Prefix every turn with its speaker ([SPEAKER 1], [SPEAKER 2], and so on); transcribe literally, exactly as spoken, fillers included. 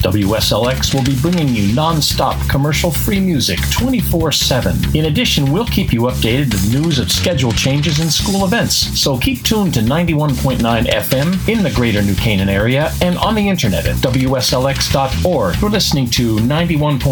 [SPEAKER 1] W S L X will be bringing you non-stop commercial-free music twenty-four seven. In addition, we'll keep you updated with news of schedule changes and school events. So keep tuned to ninety-one point nine F M in the greater New Canaan area and on the internet at W S L X dot org. You're listening to ninety-one point nine